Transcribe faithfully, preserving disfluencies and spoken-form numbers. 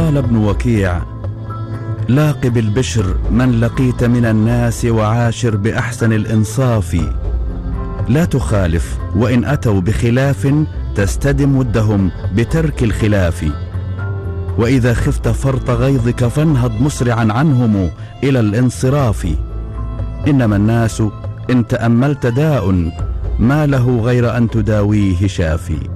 قال ابن وكيع: لاق بالبشر من لقيت من الناس، وعاشر بأحسن الإنصاف. لا تخالف، وإن أتوا بخلاف تستدم ودهم بترك الخلاف. وإذا خفت فرط غيظك فانهض مسرعا عنهم إلى الانصراف. إنما الناس إن تأملت داء ما له غير أن تداويه شافي.